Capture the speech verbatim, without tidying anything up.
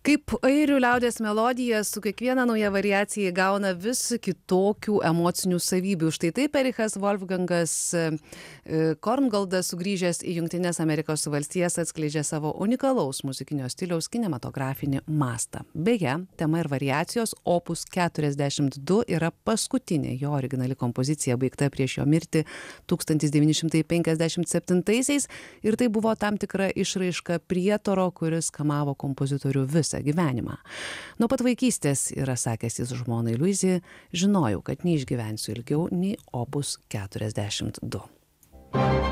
Kaip airių liaudies melodija su kiekviena nauja variacija įgauna vis kitokių emocinių savybių. Štai taip Erichas Wolfgangas Korngoldas, sugrįžęs į Jungtines Amerikos valstijas, atskleidžia savo unikalaus muzikinio stiliaus kinematografinį mastą. Beje, tema ir variacijos opus keturiasdešimt du yra paskutinė jo originali kompozicija, baigta prieš jo mirtį tūkstantis devyni šimtai penkiasdešimt septintaisiais, ir tai buvo tam tikra išraiška prietaro, kuris kamavo kompozitorių visą gyvenimą. Nuo pat vaikystės, yra sakęs jis žmonai Luizai, žinojau, kad neišgyvensiu ilgiau nei opus keturiasdešimt du.